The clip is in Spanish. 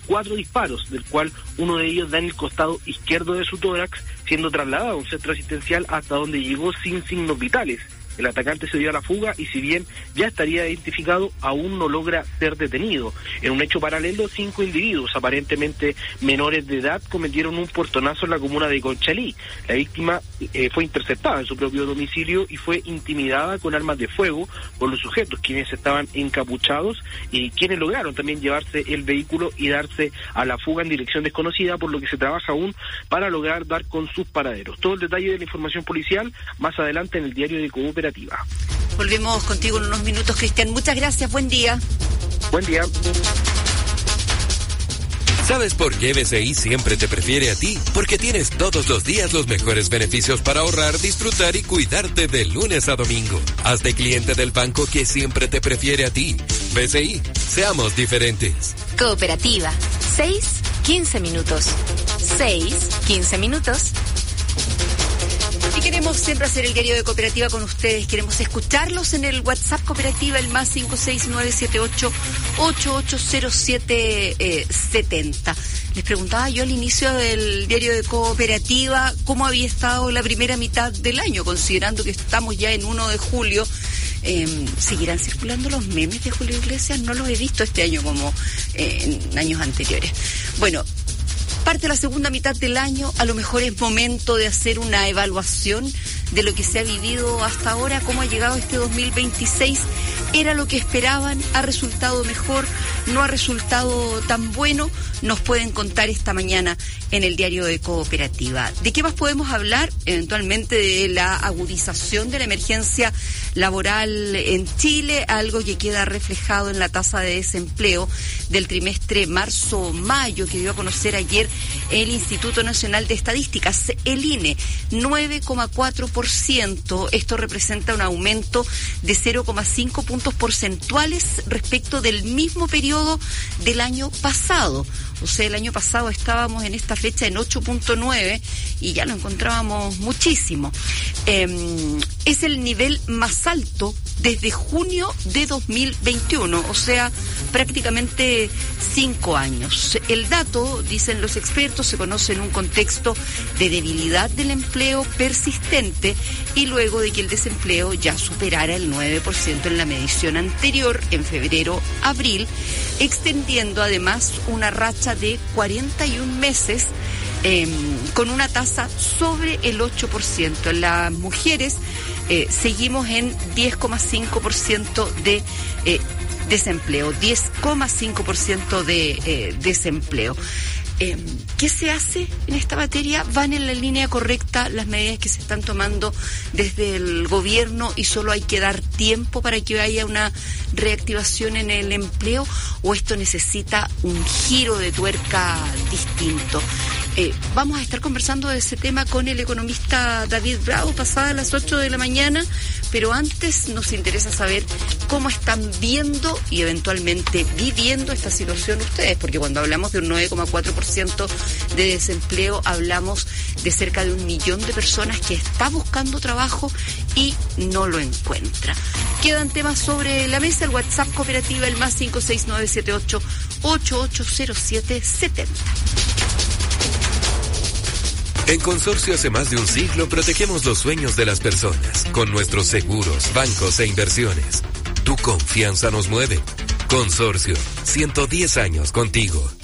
4 disparos, del cual uno de ellos da en el costado izquierdo de su tórax, siendo trasladado a un centro asistencial hasta donde llegó sin signos vitales. El atacante se dio a la fuga y si bien ya estaría identificado, aún no logra ser detenido. En un hecho paralelo, 5 individuos, aparentemente menores de edad, cometieron un portonazo en la comuna de Conchalí. La víctima fue interceptada en su propio domicilio y fue intimidada con armas de fuego por los sujetos, quienes estaban encapuchados y quienes lograron también llevarse el vehículo y darse a la fuga en dirección desconocida, por lo que se trabaja aún para lograr dar con sus paraderos. Todo el detalle de la información policial más adelante en el diario de Cooperativa. Volvemos contigo en unos minutos, Cristian. Muchas gracias, buen día. Buen día. ¿Sabes por qué BCI siempre te prefiere a ti? Porque tienes todos los días los mejores beneficios para ahorrar, disfrutar y cuidarte de lunes a domingo. Hazte cliente del banco que siempre te prefiere a ti. BCI, seamos diferentes. Cooperativa, 6-15 minutos. 6-15 minutos. Y queremos siempre hacer el diario de Cooperativa con ustedes. Queremos escucharlos en el WhatsApp Cooperativa, el más 56978-880770. Les preguntaba yo al inicio del diario de Cooperativa cómo había estado la primera mitad del año, considerando que estamos ya en 1 de julio. ¿Seguirán circulando los memes de Julio Iglesias? No los he visto este año como en años anteriores. Bueno, parte de la segunda mitad del año, a lo mejor es momento de hacer una evaluación de lo que se ha vivido hasta ahora, cómo ha llegado este 2026. ¿Era lo que esperaban? ¿Ha resultado mejor? ¿No ha resultado tan bueno? Nos pueden contar esta mañana en el diario de Cooperativa. ¿De qué más podemos hablar? Eventualmente de la agudización de la emergencia laboral en Chile, algo que queda reflejado en la tasa de desempleo del trimestre marzo-mayo que dio a conocer ayer el Instituto Nacional de Estadísticas, el INE, 9,4%. Esto representa un aumento de 0,5 puntos porcentuales respecto del mismo periodo del año pasado. O sea, el año pasado estábamos en esta fecha en 8.9 y ya lo encontrábamos muchísimo. Es el nivel más alto desde junio de 2021, o sea, prácticamente 5 años. El dato, dicen los expertos, se conoce en un contexto de debilidad del empleo persistente y luego de que el desempleo ya superara el 9% en la medición anterior, en febrero-abril, extendiendo además una racha de 41 meses con una tasa sobre el 8%. Las mujeres seguimos en 10,5% de desempleo, 10,5% de desempleo. ¿Qué se hace en esta materia? ¿Van en la línea correcta las medidas que se están tomando desde el gobierno y solo hay que dar tiempo para que haya una reactivación en el empleo? ¿O esto necesita un giro de tuerca distinto? Vamos a estar conversando de ese tema con el economista David Bravo pasadas las 8 de la mañana, pero antes nos interesa saber cómo están viendo y eventualmente viviendo esta situación ustedes, porque cuando hablamos de un 9,4% de desempleo hablamos de cerca de 1 millón de personas que está buscando trabajo y no lo encuentra. Quedan temas sobre la mesa, el WhatsApp Cooperativa, el más 56978-880770. En Consorcio hace más de un siglo protegemos los sueños de las personas con nuestros seguros, bancos e inversiones. Tu confianza nos mueve. Consorcio, 110 años contigo.